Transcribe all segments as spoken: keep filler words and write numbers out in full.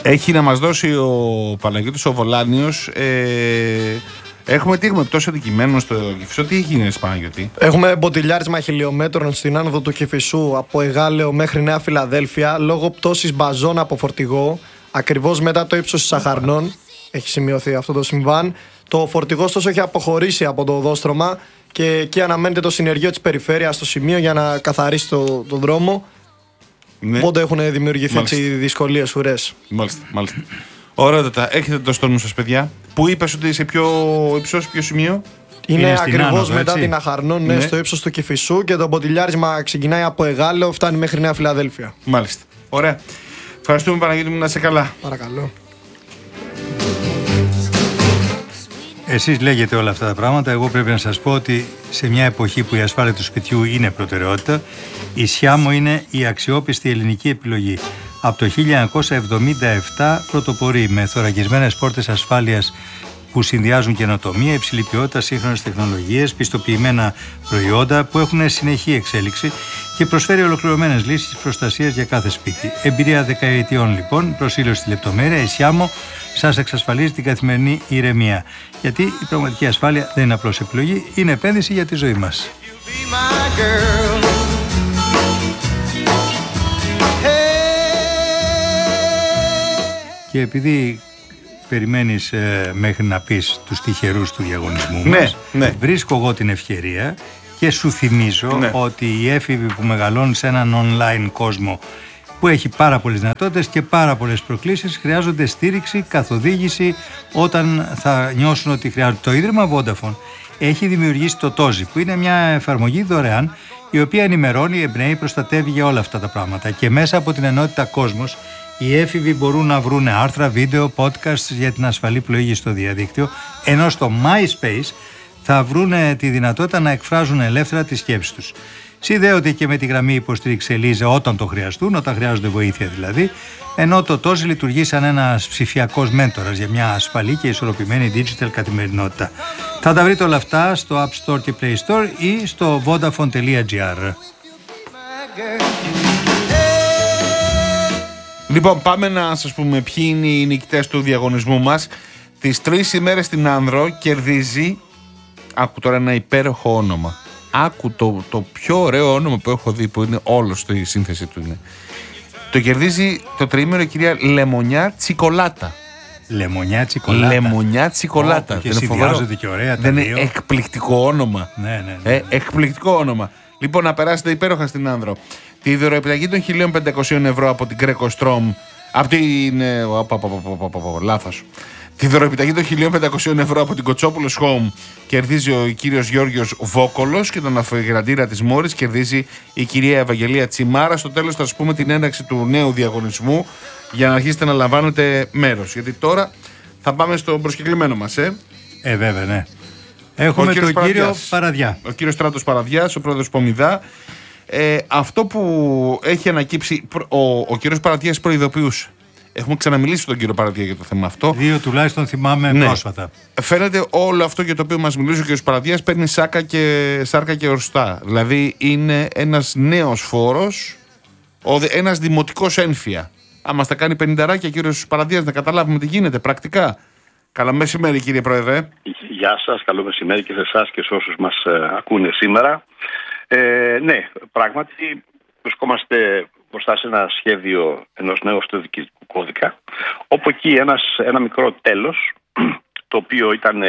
Έχει να μας δώσει ο Παναγιώτης ο Βολάνιος. Ε, έχουμε τι έχουμε πτώση αντικειμένων στο Κηφισό. Τι έγινε, Παναγιώτη? Έχουμε μποτιλιάρισμα χιλιόμετρων στην άνοδο του Κηφισού από Εγάλεο μέχρι Νέα Φιλαδέλφια λόγω πτώσης μπαζών από φορτηγό. Ακριβώς μετά το ύψος της Αχαρνών έχει σημειωθεί αυτό το συμβάν. Το φορτηγό ωστόσο έχει αποχωρήσει από το οδόστρωμα και εκεί αναμένεται το συνεργείο της περιφέρειας στο σημείο για να καθαρίσει το, το δρόμο. Ναι. Οπότε έχουν δημιουργηθεί έτσι δυσκολίες, ουρές. Μάλιστα, μάλιστα. Ωραία, έχετε το στο νου σας, παιδιά. Πού είπες ότι σε ποιο ύψος, ποιο σημείο? Είναι, είναι ακριβώς μετά έτσι. την Αχαρνών, ναι, ναι. στο ύψος του Κηφισού, και το μποτιλιάρισμα ξεκινάει από Εγάλεο, φτάνει μέχρι Νέα Φιλαδέλφια. Μάλιστα. Ωραία. Ευχαριστούμε, Παναγιώτη μου, να είσαι καλά. Παρακαλώ. Εσείς λέγετε όλα αυτά τα πράγματα. Εγώ πρέπει να σας πω ότι σε μια εποχή που η ασφάλεια του σπιτιού είναι προτεραιότητα, η Σιάμο είναι η αξιόπιστη ελληνική επιλογή. Από το χίλια εννιακόσια εβδομήντα επτά πρωτοπορεί με θωρακισμένες πόρτες ασφάλειας που συνδυάζουν καινοτομία, υψηλή ποιότητα, σύγχρονες τεχνολογίες, πιστοποιημένα προϊόντα που έχουν συνεχή εξέλιξη και προσφέρει ολοκληρωμένες λύσεις προστασίας για κάθε σπίτι. Εμπειρία δεκαετιών λοιπόν, προσήλωση στη λεπτομέρεια, η Σιάμο σας εξασφαλίζει την καθημερινή ηρεμία. Γιατί η πραγματική ασφάλεια δεν είναι απλώς επιλογή, είναι επένδυση για τη ζωή μας. Και επειδή περιμένεις ε, μέχρι να πεις τους τυχερούς του διαγωνισμού ναι, μας, ναι. βρίσκω εγώ την ευκαιρία και σου θυμίζω ναι. ότι οι έφηβοι που μεγαλώνουν σε έναν online κόσμο που έχει πάρα πολλές δυνατότητες και πάρα πολλές προκλήσεις χρειάζονται στήριξη, καθοδήγηση όταν θα νιώσουν ότι χρειάζονται. Το Ίδρυμα Vodafone έχει δημιουργήσει το Τόζι, που είναι μια εφαρμογή δωρεάν η οποία ενημερώνει, εμπνέει, προστατεύει για όλα αυτά τα πράγματα, και μέσα από την ενότητα Κόσμος οι έφηβοι μπορούν να βρουν άρθρα, βίντεο, podcasts για την ασφαλή πλοήγηση στο διαδίκτυο, ενώ στο MySpace θα βρουν τη δυνατότητα να εκφράζουν ελεύθερα τις σκέψεις τους. Συνδέονται και με τη γραμμή υποστήριξη Ελίζα όταν το χρειαστούν, όταν χρειάζονται βοήθεια δηλαδή, ενώ το Τόζι λειτουργεί σαν ένας ψηφιακός μέντορας για μια ασφαλή και ισορροπημένη digital καθημερινότητα. Θα τα βρείτε όλα αυτά στο App Store και Play Store ή στο vodafone τελεία gr. Λοιπόν, πάμε να σας πούμε ποιοι είναι οι νικητές του διαγωνισμού μας. Τις τρεις ημέρες στην Άνδρο κερδίζει, άκου τώρα ένα υπέροχο όνομα. Άκου το, το πιο ωραίο όνομα που έχω δει, που είναι όλο στη σύνθεση του είναι. Το κερδίζει το τριήμερο η κυρία Λεμονιά Τσικολάτα. Λεμονιά Τσικολάτα. Λεμονιά Τσικολάτα. Oh, και συνδυάζονται και ωραία τα Δεν δύο. είναι εκπληκτικό όνομα. Ναι, ναι, ναι. Ε, εκπληκτικό όνομα. Λοιπόν, να περάσετε υπέροχα στην Άνδρο. Τη δωροεπιταγή των χίλια πεντακόσια ευρώ από την Greco Strom. Από την. Ε, λάθος. Τη δωροεπιταγή των χίλια πεντακόσια ευρώ από την Κοτσόπουλος Home κερδίζει ο κύριος Γιώργος Βόκολος, και τον αφιγραντήρα της Μόρης κερδίζει η κυρία Ευαγγελία Τσιμάρα. Στο τέλος θα σας πούμε την ένταξη του νέου διαγωνισμού για να αρχίσετε να λαμβάνετε μέρος. Γιατί τώρα θα πάμε στο προσκεκλημένο μας, ε. Ε, βέβαια, ναι. Έχουμε τον κύριο Παραδιά. Ο κύριος Στράτος Παραδιάς, ο πρόεδρος Πομιδά. Ε, αυτό που έχει ανακύψει, ο, ο κύριος Παραδιάς προειδοποιούσε. Έχουμε ξαναμιλήσει στον κύριο Παραδιά για το θέμα αυτό. Δύο τουλάχιστον θυμάμαι ναι. πρόσφατα. Φαίνεται όλο αυτό για το οποίο μας μιλούσε ο κύριος Παραδιάς παίρνει σάκα και, σάρκα και ορστά. Δηλαδή είναι ένας νέος φόρος, ένας δημοτικός ένφια. Άμα στα κάνει πενηνταράκια, κύριος Παραδιάς, να καταλάβουμε τι γίνεται πρακτικά. Καλό μεσημέρι, κύριε Πρόεδρε. Γεια σας, καλό μεσημέρι και σε εσάς και σε όσους μας ε, ακούνε σήμερα. Ε, ναι, πράγματι βρισκόμαστε μπροστά σε ένα σχέδιο ενός νέου αυτοδιοικητικού κώδικα, όπου εκεί ένας, ένα μικρό τέλος, το οποίο ήταν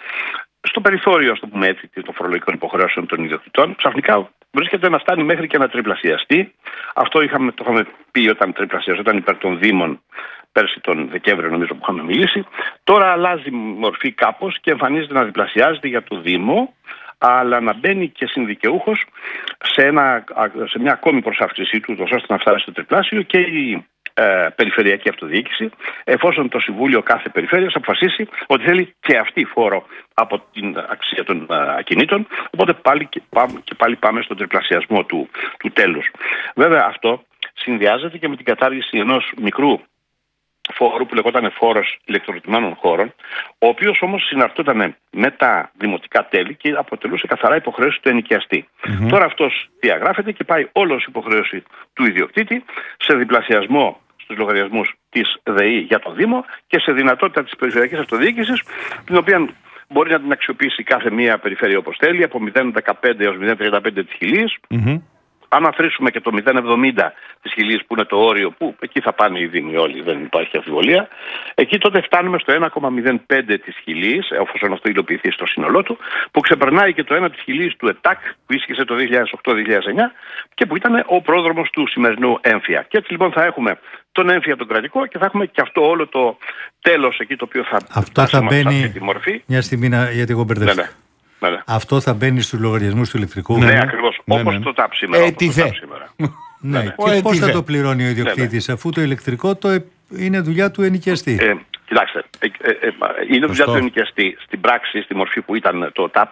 στο περιθώριο, ας το πούμε έτσι, των φορολογικών υποχρεώσεων των ιδιοκτητών, ξαφνικά βρίσκεται να φτάνει μέχρι και να τριπλασιαστεί. Αυτό είχαμε, το είχαμε πει όταν τριπλασιαζόταν υπέρ των Δήμων πέρσι τον Δεκέμβριο, νομίζω που είχαμε μιλήσει. Τώρα αλλάζει μορφή κάπως και εμφανίζεται να διπλασιάζεται για το Δήμο, αλλά να μπαίνει και συνδικαιούχος σε, ένα, σε μια ακόμη προσάυξησή του, ώστε να φτάσει στο τριπλάσιο, και η ε, περιφερειακή αυτοδιοίκηση, εφόσον το Συμβούλιο κάθε περιφέρειας αποφασίσει ότι θέλει και αυτή φόρο από την αξία των ε, ακινήτων. Οπότε πάλι και, πάμε, και πάλι πάμε στον τριπλασιασμό του, του τέλους. Βέβαια αυτό συνδυάζεται και με την κατάργηση ενός μικρού φόρου που λεγόταν φόρος ηλεκτροκινημένων χώρων, ο οποίος όμως συναρτούταν με τα δημοτικά τέλη και αποτελούσε καθαρά υποχρέωση του ενοικιαστή. Mm-hmm. Τώρα αυτός διαγράφεται και πάει όλος υποχρέωση του ιδιοκτήτη σε διπλασιασμό στους λογαριασμούς της ΔΕΗ για το Δήμο και σε δυνατότητα της περιφερειακής αυτοδιοίκησης, την οποία μπορεί να την αξιοποιήσει κάθε μία περιφέρεια όπως θέλει, από μηδέν κόμμα δεκαπέντε έως μηδέν κόμμα τριάντα πέντε της Χιλής. Mm-hmm. Αν αφήσουμε και το μηδέν κόμμα εβδομήντα της Χιλής που είναι το όριο, που εκεί θα πάνε οι Δήμοι όλοι, δεν υπάρχει αμφιβολία, εκεί τότε φτάνουμε στο ένα κόμμα μηδέν πέντε της Χιλής, εφόσον αυτό υλοποιηθεί στο σύνολό του, που ξεπερνάει και το ένα της Χιλής του ΕΤΑΚ που ίσχυσε το δύο χιλιάδες οκτώ δύο χιλιάδες εννιά και που ήταν ο πρόδρομος του σημερινού έμφυα. Και έτσι λοιπόν θα έχουμε τον έμφυα τον κρατικό και θα έχουμε και αυτό όλο το τέλος εκεί το οποίο θα αυτό θα μπαίνει αυτή τη μορφή. Μια στιγμή, γιατί εγώ μπερδεύτηκα. Ναι, ναι. Ναι, ναι. Αυτό θα μπαίνει στους λογαριασμούς του ηλεκτρικού. Ναι, ναι ακριβώς. Ναι, όπως ναι. το ΤΑΠ σήμερα. Ε, τι θε. Ναι. Ναι. Και πώς θα το πληρώνει ο ιδιοκτήτης, ναι, ναι. αφού το ηλεκτρικό το είναι δουλειά του ενοικιαστή. Ε, κοιτάξτε, ε, ε, ε, είναι δουλειά του ενοικιαστή. Στην πράξη, στη μορφή που ήταν το ΤΑΠ,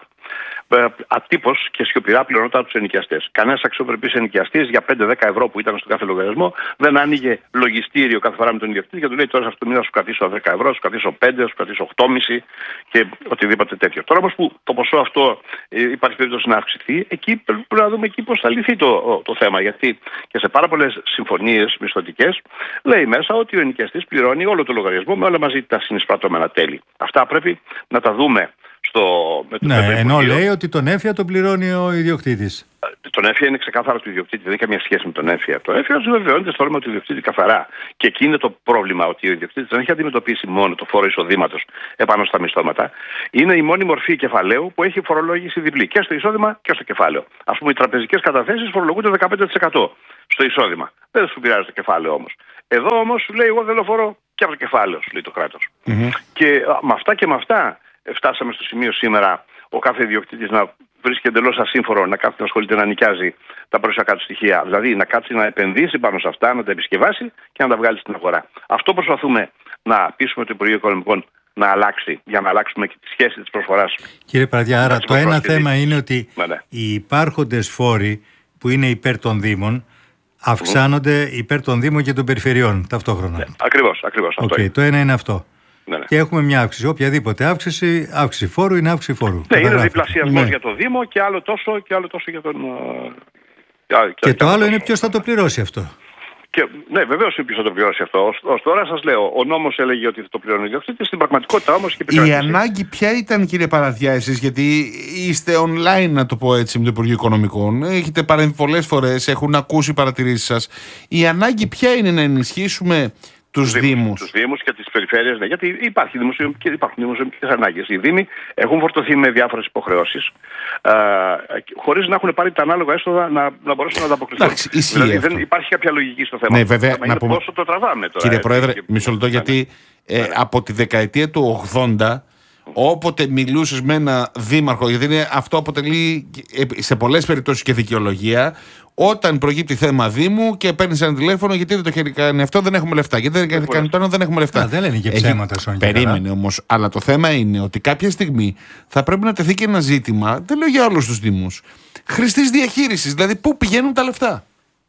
ατύπως και σιωπηρά πληρωνόταν τους ενοικιαστές. Κανένας αξιοπρεπής ενοικιαστής για πέντε με δέκα ευρώ που ήταν στο κάθε λογαριασμό δεν άνοιγε λογιστήριο κάθε φορά με τον ιδιοκτήτη και του λέει τώρα σε αυτό το μήνα σου κρατήσω δέκα ευρώ, σου κρατήσω πέντε, σου κρατήσω οκτώ κόμμα πέντε και οτιδήποτε τέτοιο. Τώρα όμως που το ποσό αυτό υπάρχει περίπτωση να αυξηθεί, εκεί πρέπει να δούμε εκεί πώς θα λυθεί το, το θέμα. Γιατί και σε πάρα πολλές συμφωνίες μισθωτικές λέει μέσα ότι ο ενοικιαστής πληρώνει όλο το λογαριασμό με όλα μαζί τα συνεισπρατώμενα τέλη. Αυτά πρέπει να τα δούμε. Στο, με το ναι, ενώ λέει ότι τον έμφυα τον πληρώνει ο ιδιοκτήτης. Τον έμφυα είναι ξεκάθαρα του ιδιοκτήτη, δεν έχει καμία σχέση με τον έμφυα. Το έμφυα βεβαιώνεται στο όνομα του ιδιοκτήτη καθαρά. Και εκεί είναι το πρόβλημα, ότι ο ιδιοκτήτης δεν έχει αντιμετωπίσει μόνο το φόρο εισοδήματος επάνω στα μισθώματα. Είναι η μόνη μορφή κεφαλαίου που έχει φορολόγηση διπλή και στο εισόδημα και στο κεφάλαιο. Ας πούμε, οι τραπεζικές καταθέσεις φορολογούνται δεκαπέντε τοις εκατό στο εισόδημα. Δεν σου πειράζει το κεφάλαιο όμως. Εδώ όμως σου λέει: εγώ θέλω φόρο και από το κεφάλαιο, σου λέει το κράτος. Mm-hmm. Και α, με αυτά και με αυτά. Φτάσαμε στο σημείο σήμερα ο κάθε ιδιοκτήτης να βρίσκεται εντελώς ασύμφορο, να κάθεται να ασχολείται να νοικιάζει τα περιουσιακά του στοιχεία. Δηλαδή να κάτσει να επενδύσει πάνω σε αυτά, να τα επισκευάσει και να τα βγάλει στην αγορά. Αυτό προσπαθούμε να πείσουμε το Υπουργείο Οικονομικών να αλλάξει, για να αλλάξουμε και τη σχέση της προσφοράς. Κύριε Παραδιά, άρα το ένα θέμα είναι ότι ναι, ναι. οι υπάρχοντες φόροι που είναι υπέρ των Δήμων αυξάνονται mm. υπέρ των Δήμων και των περιφερειών ταυτόχρονα. Ναι, ακριβώς, ακριβώς. Okay, αυτό το ένα είναι αυτό. Ναι, ναι. Και έχουμε μια αύξηση. Οποιαδήποτε αύξηση, αύξηση φόρου είναι αύξηση φόρου. Ναι, είναι διπλασιασμός ναι. για το Δήμο και άλλο τόσο και άλλο τόσο για τον. Και, και το άλλο τόσο. Είναι ποιος θα το πληρώσει αυτό. Και, ναι, βεβαίως είναι ποιος θα το πληρώσει αυτό. Ως τώρα σας λέω, ο νόμος έλεγε ότι θα το πληρώνει ο ιδιοκτήτης, στην πραγματικότητα όμως και η ανάγκη ποια ήταν, κύριε Παραδιά, εσείς, γιατί είστε online, να το πω έτσι, με το Υπουργείο Οικονομικών, έχετε παρέμβει πολλές φορές, έχουν ακούσει παρατηρήσεις σας. Η ανάγκη ποια είναι να ενισχύσουμε τους Δήμους. Τους Δήμους και τις περιφέρειες, ναι, γιατί υπάρχει δημοσιονομική, υπάρχουν δημοσιονομικές ανάγκες. Οι Δήμοι έχουν φορτωθεί με διάφορες υποχρεώσεις, ε, χωρίς να έχουν πάρει τα ανάλογα έσοδα να, να μπορέσουν να ανταποκριθούν. Δηλαδή αυτό. Δεν υπάρχει κάποια λογική στο θέμα. Ναι, βέβαια, να πούμε, πόσο το τραβάμε τώρα. Κύριε Πρόεδρε, μισό λεπτό, γιατί ε, ναι. από τη δεκαετία του ογδόντα, όποτε μιλούσες με ένα δήμαρχο, γιατί είναι, αυτό αποτελεί σε πολλές περιπτώσεις και δικαιολογία, όταν προκύπτει θέμα Δήμου και παίρνεις ένα τηλέφωνο, γιατί δεν το έχει κάνει αυτό, δεν έχουμε λεφτά. Γιατί δεν έχει κάνει το άλλο, δεν έχουμε λεφτά. Α, δεν λένε και ψέματα, Σόνια. Περίμενε όμως. Αλλά το θέμα είναι ότι κάποια στιγμή θα πρέπει να τεθεί και ένα ζήτημα, δεν λέω για όλους τους Δήμους, χρηστής διαχείρισης. Δηλαδή, πού πηγαίνουν τα λεφτά.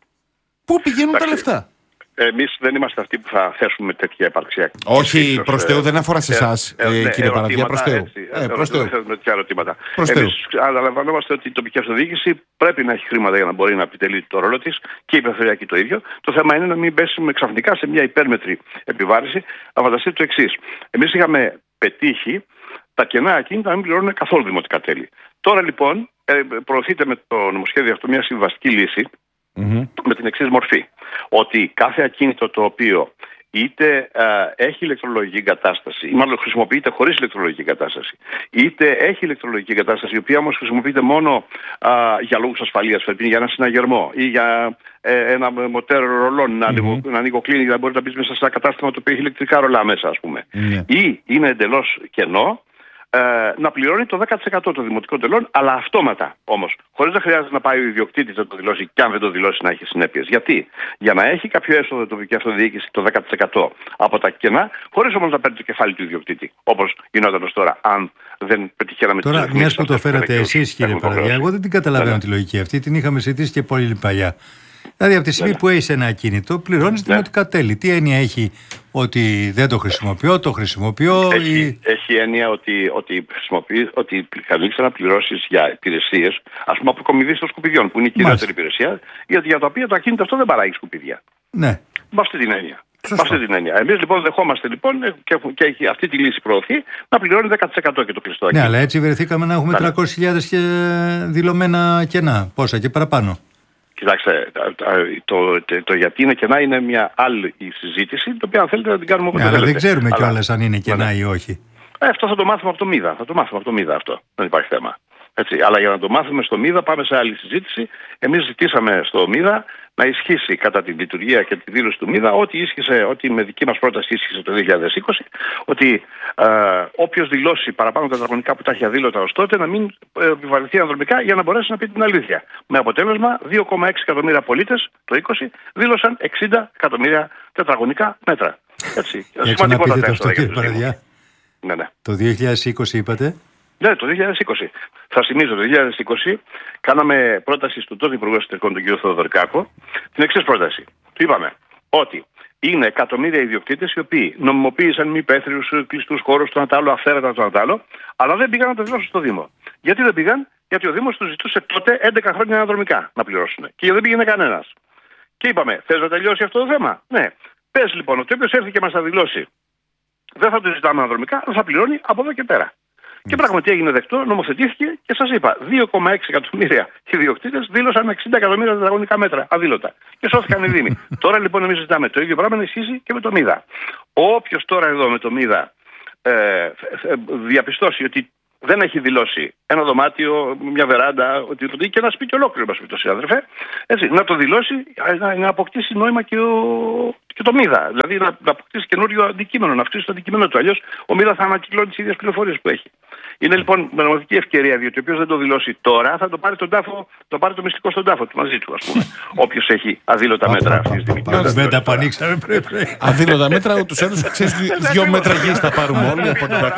Πού πηγαίνουν τα λεφτά. Εμείς δεν είμαστε αυτοί που θα θέσουμε τέτοια επαρξία. Όχι, προς Θεού, δεν αφορά σε εσάς, ε, ε, ε, κύριε Παραδιά, προς Θεού. Θέτουμε τέτοια ερωτήματα. Εμείς ανταλαμβανόμαστε ότι η τοπική αυτοδιοίκηση πρέπει να έχει χρήματα για να μπορεί να επιτελεί το ρόλο της και η περιφερειακή το ίδιο. Το θέμα είναι να μην πέσουμε ξαφνικά σε μια υπέρμετρη επιβάρηση. Να φανταστείτε το εξής. Εμείς είχαμε πετύχει τα κενά ακίνητα να μην πληρώνουν καθόλου δημοτικά τέλη. Τώρα λοιπόν προωθείται με το νομοσχέδιο αυτό μια συμβαστική λύση. Mm-hmm. Με την εξής μορφή, ότι κάθε ακίνητο το οποίο είτε ε, έχει ηλεκτρολογική εγκατάσταση ή μάλλον χρησιμοποιείται χωρίς ηλεκτρολογική εγκατάσταση, είτε έχει ηλεκτρολογική εγκατάσταση η οποία όμως χρησιμοποιείται μόνο ε, για λόγους ασφαλείας, για ένα συναγερμό ή για ε, ένα μοτέρ ρολών να, mm-hmm. να ανοιγοκλίνει για να μπορεί να μπει μέσα σε ένα κατάστημα το οποίο έχει ηλεκτρικά ρολά μέσα, ας πούμε, mm-hmm. ή είναι εντελώς κενό, Ε, να πληρώνει το δέκα τοις εκατό των δημοτικών τελών, αλλά αυτόματα όμως. Χωρίς να χρειάζεται να πάει ο ιδιοκτήτης να το δηλώσει και αν δεν το δηλώσει να έχει συνέπειες. Γιατί? Για να έχει κάποιο έσοδο τοπική αυτοδιοίκηση το δέκα τοις εκατό από τα κενά, χωρίς όμως να παίρνει το κεφάλι του ιδιοκτήτη. Όπως γινόταν ως τώρα, αν δεν πετυχαίναμε τις ρυθμίσεις. Τώρα, μιας που το φέρατε εσείς, κύριε Παραδιά, εγώ δεν την καταλαβαίνω ναι. τη λογική αυτή. Την είχαμε συζητήσει και πολύ παλιά. Δηλαδή, από τη στιγμή ναι. που έχει ένα ακίνητο, πληρώνει δημοτικά ναι. τέλη. Τι έννοια έχει ότι δεν το χρησιμοποιώ, το χρησιμοποιώ. Έχει, ή... έχει έννοια ότι, ότι, ότι καλείς να πληρώσεις για υπηρεσίες, ας πούμε, αποκομιδής των σκουπιδιών, που είναι η κυριότερη υπηρεσία, γιατί για τα οποία το ακίνητο αυτό δεν παράγει σκουπιδιά. Ναι. Με αυτή την έννοια. Με αυτή την έννοια. Εμείς λοιπόν δεχόμαστε λοιπόν και, και έχει αυτή τη λύση προωθεί να πληρώνει δέκα τοις εκατό και το κλειστό. Ναι, αλλά έτσι βρεθήκαμε να έχουμε τριακόσιες χιλιάδες και δηλωμένα κενά. Πόσα και παραπάνω. Κοιτάξτε, το, το, το γιατί είναι κενά είναι μια άλλη συζήτηση, την οποία αν θέλετε να την κάνουμε όπως ναι, θέλετε. Αλλά δεν ξέρουμε αλλά... κιόλας αν είναι κενά ναι. ή όχι. Ε, αυτό θα το μάθουμε από το ΜΥΔΑ. Θα το μάθουμε από το ΜΥΔΑ αυτό. Δεν υπάρχει θέμα. Έτσι. Αλλά για να το μάθουμε στο ΜΥΔΑ πάμε σε άλλη συζήτηση. Εμείς ζητήσαμε στο ΜΥΔΑ να ισχύσει κατά τη λειτουργία και τη δήλωση του ΜΥΔΑ ό,τι ίσχυσε, ό,τι με δική μας πρόταση ίσχυσε το δύο χιλιάδες είκοσι, ότι ε, όποιος δηλώσει παραπάνω τετραγωνικά που τα έχει αδήλωτα ως τότε να μην επιβαρυνθεί ανδρομικά για να μπορέσει να πει την αλήθεια. Με αποτέλεσμα δύο κόμμα έξι εκατομμύρια πολίτες το είκοσι δήλωσαν εξήντα εκατομμύρια τετραγωνικά μέτρα. Έτσι. Έτσι να πείτε το αυτό, κύριε Παραδιά. Ναι, ναι. Το δύο χιλιάδες είκοσι είπατε. Ναι, το δύο χιλιάδες είκοσι. Θα θυμίζω, το δύο χιλιάδες είκοσι κάναμε πρόταση στον τότε Υπουργό Εσωτερικών, τον κύριο Θεοδωρικάκο, την εξής πρόταση. Του είπαμε ότι είναι εκατομμύρια ιδιοκτήτες οι οποίοι νομιμοποίησαν μη υπαίθριους κλειστούς χώρους, το ένα τ' άλλο, αυθαίρετα το ένα τ' άλλο, αλλά δεν πήγαν να το δηλώσουν στο Δήμο. Γιατί δεν πήγαν? Γιατί ο Δήμος τους ζητούσε τότε έντεκα χρόνια αναδρομικά να πληρώσουν. Και δεν πήγαινε κανένας. Και είπαμε, θες να τελειώσει αυτό το θέμα? Ναι. Πες λοιπόν ότι όποιος έρθει και μας θα δηλώσει, δεν θα του ζητάμε αναδρομικά, δεν θα πληρώνει από εδώ και πέρα. Και πράγματι έγινε δεκτό, νομοθετήθηκε και σας είπα, δύο κόμμα έξι εκατομμύρια ιδιοκτήτες δήλωσαν εξήντα εκατομμύρια τετραγωνικά μέτρα αδήλωτα. Και σώθηκαν οι Δήμοι. Τώρα λοιπόν εμείς ζητάμε το ίδιο πράγμα να ισχύσει και με το ΜΥΔΑ. Όποιος τώρα εδώ με το ΜΥΔΑ ε, διαπιστώσει ότι δεν έχει δηλώσει ένα δωμάτιο, μια βεράντα, οτιδήποτε, και ένα σπίτι ολόκληρο, μας πει το συνάδελφε, έτσι, να το δηλώσει, να, να αποκτήσει νόημα και, ο, και το ΜΥΔΑ. Δηλαδή να, να αποκτήσει καινούριο αντικείμενο, να αυξήσει το αντικείμενο του. Αλλιώς ο ΜΥΔΑ θα ανακυκλώνει τις ίδιες πληροφορίες που έχει. Είναι λοιπόν πραγματική ευκαιρία, διότι όποιος δεν το δηλώσει τώρα θα το πάρει τον τάφο, το πάρει το μυστικό στον τάφο του μαζί του, ας πούμε. Όποιος έχει αδήλωτα μέτρα αυτή τη στιγμή. Δεν τα πανίξαμε, πρέπει. Αδήλωτα μέτρα, τους άλλους ξέρεις, δύο μέτρα γης θα πάρουμε όλοι.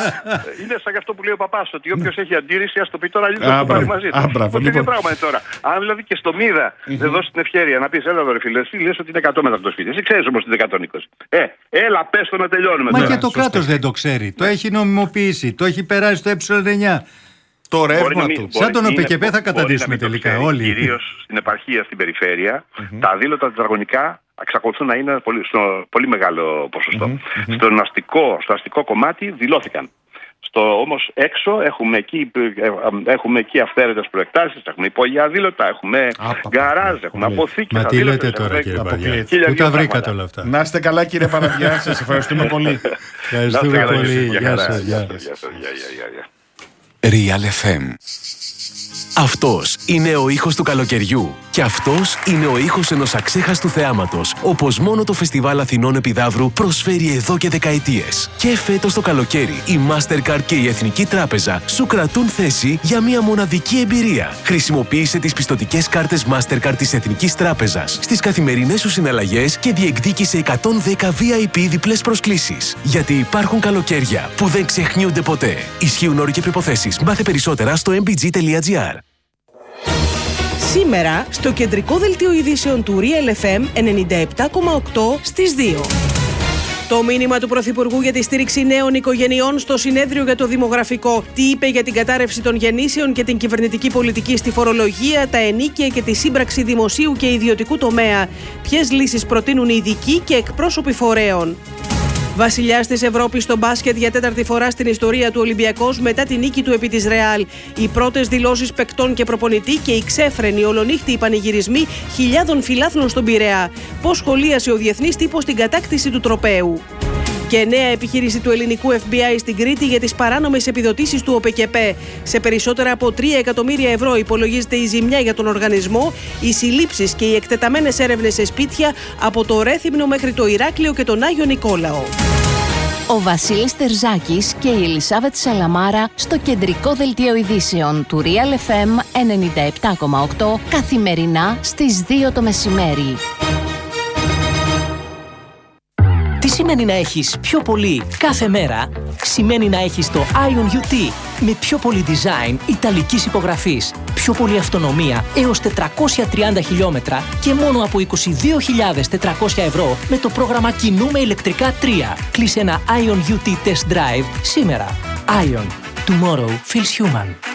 Είναι σαν αυτό που λέει ο παπάς, ότι όποιος έχει αντίρρηση, ας το πει τώρα, λίγο θα το πάρει μαζί του. Το ίδιο πράγμα είναι τώρα. Αν δηλαδή και στο ΜΥΔΑ δεν δώσει την ευκαιρία να πεις, έλα εδώ ρε φίλε, εσύ λες ότι είναι εκατό μέτρα το σπίτι. Εσύ ξέρεις όμως ότι είναι εκατόν είκοσι. Ε, έλα, πες το να τελειώνουμε. Μα και το κράτος δεν το ξέρει. Το έχει νομιμοποιήσει, το έχει περάσει στο ε εννιά. Το ρεύμα του. Σαν τον ΟΠΕΚΕΠΕ θα καταντήσουμε τελικά όλοι. Κυρίως στην επαρχία, στην περιφέρεια, τα αδήλωτα τετραγωνικά εξακολουθούν να είναι πολύ, στο πολύ μεγάλο ποσοστό. Στον αστικό, στο αστικό κομμάτι δηλώθηκαν. Στο όμως έξω έχουμε εκεί, έχουμε εκεί αυθαίρετες προεκτάσεις, έχουμε υπόγεια αδήλωτα, έχουμε γκαράζ, έχουμε αποθήκες. Μα τι λέτε τώρα κύριε Παραδιά, πού τα βρήκατε όλα αυτά? Να είστε καλά κύριε Παραδιά, σας ευχαριστούμε πολύ. Ευχαριστούμε πολύ, γεια σας. Real εφ εμ. Αυτός είναι ο ήχος του καλοκαιριού και αυτός είναι ο ήχος ενός αξέχαστου θεάματος, όπως μόνο το Φεστιβάλ Αθηνών Επιδαύρου προσφέρει εδώ και δεκαετίες. Και φέτος το καλοκαίρι η Mastercard και η Εθνική Τράπεζα σου κρατούν θέση για μια μοναδική εμπειρία. Χρησιμοποίησε τις πιστωτικές κάρτες Mastercard της Εθνικής Τράπεζας στις καθημερινές σου συναλλαγές και διεκδίκησε εκατόν δέκα βι άι πι διπλές προσκλήσεις. Γιατί υπάρχουν καλοκαίρια που δεν ξεχνιούνται ποτέ. Ισχύουν όροι και προϋποθέσεις. Μάθε περισσότερα στο εμ μπι τζι τελεία τζι άρ. Σήμερα στο κεντρικό δελτίο ειδήσεων του Real εφ εμ ενενήντα επτά κόμμα οκτώ στις δύο. Το μήνυμα του Πρωθυπουργού για τη στήριξη νέων οικογενειών στο συνέδριο για το δημογραφικό. Τι είπε για την κατάρρευση των γεννήσεων και την κυβερνητική πολιτική στη φορολογία, τα ενίκεια και τη σύμπραξη δημοσίου και ιδιωτικού τομέα. Ποιες λύσεις προτείνουν οι ειδικοί και εκπρόσωποι φορέων. Βασιλιάς της Ευρώπης στο μπάσκετ για τέταρτη φορά στην ιστορία του Ολυμπιακός μετά τη νίκη του επί της Ρεάλ. Οι πρώτες δηλώσεις παικτών και προπονητή και οι ξέφρενοι ολονύχτιοι πανηγυρισμοί χιλιάδων φιλάθλων στον Πειραιά. Πώς σχολίασε ο διεθνής τύπος την κατάκτηση του τροπαίου. Και νέα επιχείρηση του ελληνικού εφ μπι άι στην Κρήτη για τις παράνομες επιδοτήσεις του ΟΠΕΚΕΠΕ. Σε περισσότερα από τρία εκατομμύρια ευρώ υπολογίζεται η ζημιά για τον οργανισμό, οι συλλήψεις και οι εκτεταμένες έρευνες σε σπίτια από το Ρέθυμνο μέχρι το Ηράκλειο και τον Άγιο Νικόλαο. Ο Βασίλης Τερζάκης και η Ελισάβετ Σαλαμάρα στο κεντρικό δελτίο ειδήσεων του Real εφ εμ ενενήντα επτά κόμμα οκτώ καθημερινά στις δύο το μεσημέρι. Τι σημαίνει να έχεις πιο πολύ κάθε μέρα? Σημαίνει να έχεις το Ion γιου τι με πιο πολύ design ιταλικής υπογραφής, πιο πολύ αυτονομία έως τετρακόσια τριάντα χιλιόμετρα και μόνο από είκοσι δύο χιλιάδες τετρακόσια ευρώ με το πρόγραμμα Κινούμε ηλεκτρικά τρία. Κλείσε ένα Ion γιου τι Test Drive σήμερα. Ion. Tomorrow feels human.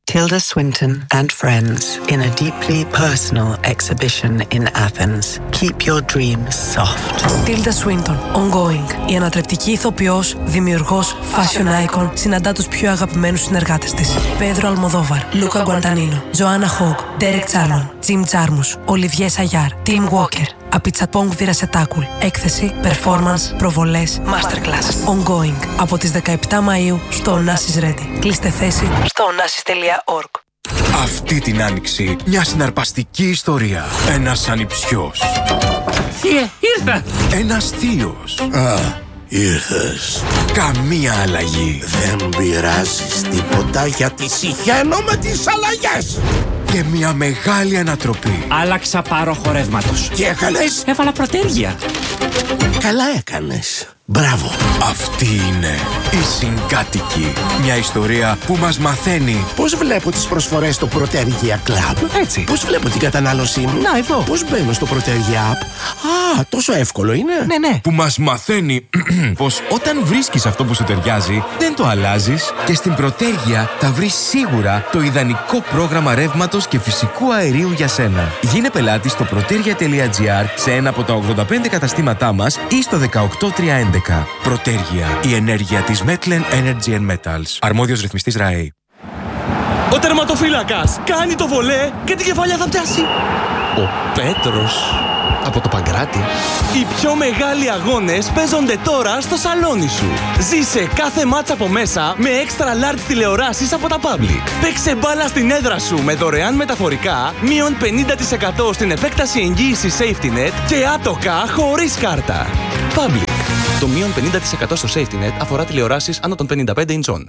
Tilda Swinton and friends in a deeply personal exhibition in Athens. Keep your dreams soft. Tilda Swinton, Ongoing. Η ανατρεπτική ηθοποιός, δημιουργός, fashion icon, συναντά τους πιο αγαπημένους συνεργάτες της. Πέδρο Αλμοδόβαρ, Λούκα Γκουαντανίνο, Τζοάννα Χόγκ, Ντέρεκ Τσάρμον, Τζιμ Τζάρμους, Ολιβιέ Σαγιάρ, Τιμ Walker. Απιτσαπόγκ Βιρασετάκουλ. Έκθεση, performance, προβολές, masterclass. Ongoing. Από τις δεκαεπτά Μαΐου στο Onassis Ready. Κλείστε θέση στο onassis τελεία org. Αυτή την άνοιξη μια συναρπαστική ιστορία. Ένας ανιψιός. Θείε, ήρθα! Ένας θείος. Α, ήρθες. Καμία αλλαγή. Δεν πειράζεις τίποτα γιατί συχαίνω με τις αλλαγές. Και μια μεγάλη ανατροπή. Άλλαξα πάροχο ρεύματος. Τι έκανες? Έβαλα προτέργεια. Καλά έκανες. Μπράβο. Αυτή είναι η Συγκάτοικη. Μια ιστορία που μας μαθαίνει πώς βλέπω τις προσφορές στο Protergia Club. Έτσι. Πώς βλέπω την κατανάλωσή μου. Να, εδώ. Πώς μπαίνω στο Protergia App. Α, τόσο εύκολο είναι. Ναι, ναι. Που μας μαθαίνει πως όταν βρίσκεις αυτό που σου ταιριάζει, δεν το αλλάζεις. Και στην Protergia θα βρεις σίγουρα το ιδανικό πρόγραμμα ρεύματος και φυσικού αερίου για σένα. Γίνε πελάτη στο protergia τελεία gr σε ένα από τα ογδόντα πέντε καταστήματά μας ή στο δεκαοκτώ τριακόσια έντεκα. Protergia, η ενέργεια της Metlen Energy and Metals. Αρμόδιος ρυθμιστής ΡΑΕ. Ο τερματοφύλακας κάνει το βολέ και την κεφαλιά θα πιάσει. Ο Πέτρος. Από το Παγκράτη. Οι πιο μεγάλοι αγώνες παίζονται τώρα στο σαλόνι σου. Ζήσε κάθε μάτς από μέσα με extra large τηλεοράσεις από τα Public. Παίξε μπάλα στην έδρα σου με δωρεάν μεταφορικά, μείον πενήντα τοις εκατό στην επέκταση εγγύησης Safety Net και άτοκα χωρίς κάρτα. Public. Το μείον πενήντα τοις εκατό στο Safety Net αφορά τηλεοράσεις άνω των πενήντα πέντε ιντσών.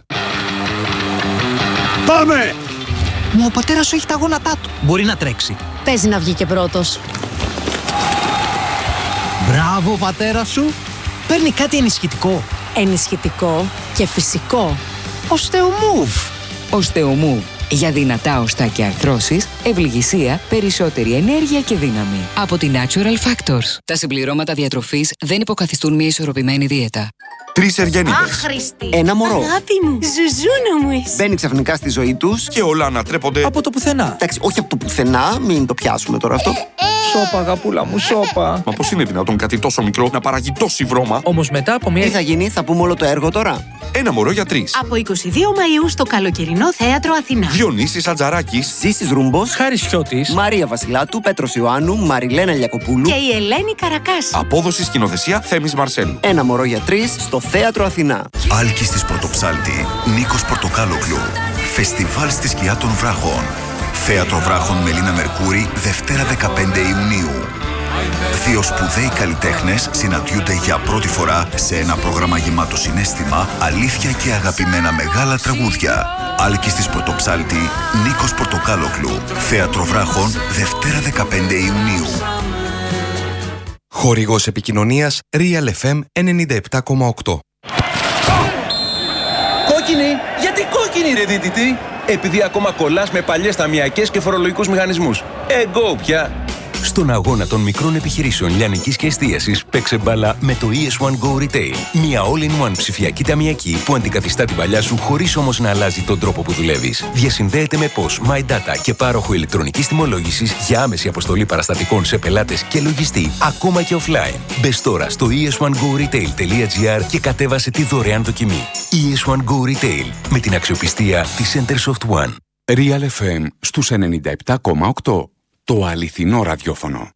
Πάμε! Μα ο πατέρας σου έχει τα γόνατά του. Μπορεί να τρέξει. Παίζει να βγει και πρώτος. Μπράβο, ο πατέρας σου. Παίρνει κάτι ενισχυτικό. Ενισχυτικό και φυσικό. Οστεομούβ. Οστεομούβ. Για δυνατά οστά και αρθρώσεις, ευληγησία, περισσότερη ενέργεια και δύναμη. Από τη Natural Factors. Τα συμπληρώματα διατροφής δεν υποκαθιστούν μια ισορροπημένη δίαιτα. Τρεις εργένιδες. Άχρηστη. Ένα μωρό. Αγάπη μου. Ζουζούνα μου είσαι. Μπαίνει ξαφνικά στη ζωή τους και όλα ανατρέπονται. Από το πουθενά. Εντάξει, όχι από το πουθενά, μην το πιάσουμε τώρα αυτό. Σώπα, αγαπούλα μου, σώπα. Μα πώς είναι δυνατόν κάτι τόσο μικρό να παράγει τόση βρώμα. Όμως μετά από μια. Τι θα γίνει, θα πούμε όλο το έργο τώρα. Ένα μωρό για τρεις. Από εικοστή δεύτερη Μαΐου στο καλοκαιρινό θέατρο Αθηνά. Διονύσης Ατζαράκης, Ζήσης Ρούμπος, Χάρης Χιώτης, Μαρία Βασιλάτου, Πέτρος Ιωάννου, Μαριλένα Λιακοπούλου και η Ελένη Καρακάση. Απόδοση σκηνοθεσία Θέμης Μαρσέλου. Ένα μωρό για τρεις στο θέατρο Αθηνά. Άλκης της Πρωτοψάλτη, Νίκος Πορτοκάλογλου. Φεστιβάλ στη σκιά των βράχων. Θέατρο Βράχων Μελίνα Μερκούρη, Δευτέρα δεκαπέντε Ιουνίου. Δύο σπουδαίοι καλλιτέχνες συναντιούνται για πρώτη φορά σε ένα πρόγραμμα γεμάτο συναίσθημα, αλήθεια και αγαπημένα μεγάλα τραγούδια. Άλκης της Πρωτοψάλτη, Νίκος Πορτοκάλογλου. Θέατρο Βράχων, Δευτέρα δεκαπέντε Ιουνίου. Χορηγός επικοινωνίας Real εφ εμ ενενήντα επτά κόμμα οκτώ. Κόκκινη! Γιατί κόκκινη ρε δίτητη! Επειδή ακόμα κολλάς με παλιές ταμιακές και φορολογικούς μηχανισμούς. Εγώ πια! Στον αγώνα των μικρών επιχειρήσεων λιανικής και εστίασης παίξε μπάλα με το ι ες one Go Retail. Μια all-in-one ψηφιακή ταμιακή που αντικαθιστά την παλιά σου χωρίς όμως να αλλάζει τον τρόπο που δουλεύεις. Διασυνδέεται με P O S, MyData και πάροχο ηλεκτρονικής τιμολόγησης για άμεση αποστολή παραστατικών σε πελάτες και λογιστή, ακόμα και offline. Μπες τώρα στο ι ες one go retail τελεία gr και κατέβασε τη δωρεάν δοκιμή. ι ες one Go Retail με την αξιοπιστία της Centersoft One. Real εφ εμ στους ενενήντα επτά κόμμα οκτώ. Το αληθινό ραδιόφωνο.